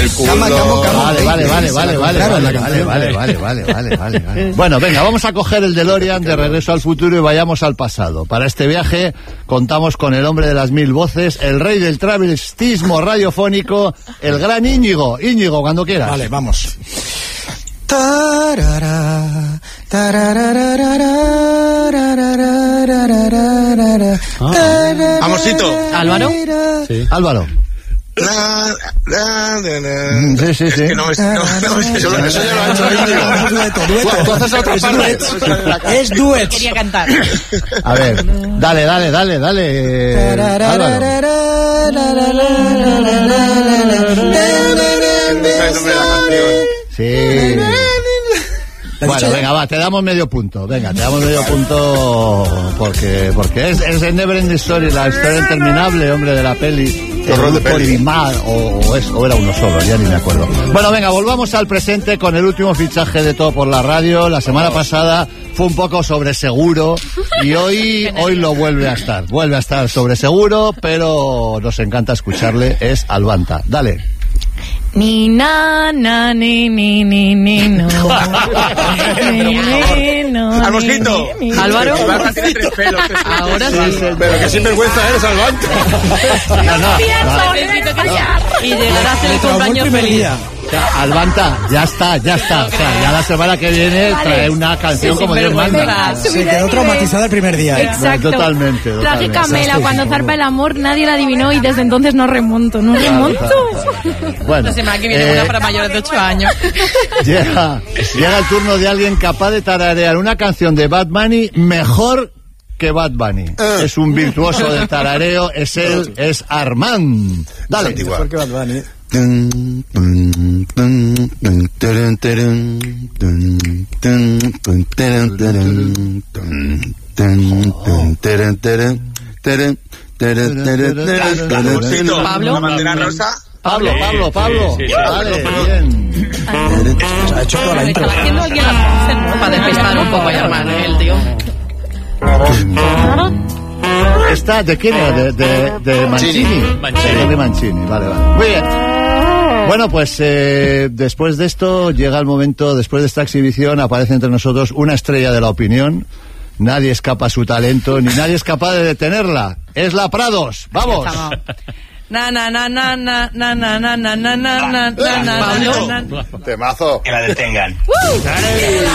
Vale. Bueno, venga, vamos a coger el DeLorean de Regreso al Futuro y vayamos al pasado. Para este viaje contamos con el hombre de las 1000 voces, el rey del travestismo radiofónico, el gran Íñigo. Íñigo, cuando quieras. Vale, vamos. Amorcito. ¿Álvaro? Sí. Álvaro. Sí. Es que no, eso ya lo ha hecho Dueto. Tú haces otra parte. Es duet. Quería cantar. A ver, dale. Álvaro. Sí. Bueno, venga, va, te damos medio punto. Venga, te damos medio punto porque es el Never Ending Story, la historia interminable, hombre, de la peli. Horror de peli. O era uno solo, ya ni me acuerdo. Bueno, venga, volvamos al presente con el último fichaje de Todo por la Radio. La semana pasada fue un poco sobre seguro y hoy lo vuelve a estar. Vuelve a estar sobre seguro, pero nos encanta escucharle. Es Albanta. Dale. Ni na na ni no. Almosito. Álvaro. Albanta tiene 3 pelos. Ahora sí. Pero que sinvergüenza eres, Albanta. Necesito callar. Y llegar a hacer el cumpleaños feliz. O sea, Albanta, ya está. O sea, ya la semana que viene trae una canción como Dios manda. Se quedó traumatizada el primer día. Exacto. Totalmente. Traje Camela cuando zarpa el amor, nadie la adivinó y desde entonces no remonto. Bueno, la semana que viene una para mayores de 8 años. Llega el turno de alguien capaz de tararear una canción de Bad Bunny mejor que Bad Bunny. Es un virtuoso del tarareo, es Armand. Dale. Mejor que Bad Bunny. Pablo. La bandera rosa. Pablo. Sí. Vale, bien. Se ha hecho toda la intro. Estaba haciendo alguien para despistar un poco a Armand, el tío. ¿Esta de quién era? De Mancini. De Mancini, vale. Muy bien. Bueno, pues después de esto llega el momento, después de esta exhibición aparece entre nosotros una estrella de la opinión. Nadie escapa a su talento, ni nadie es capaz de detenerla. Es la Prados. ¡Vamos! Temazo. Que la detengan.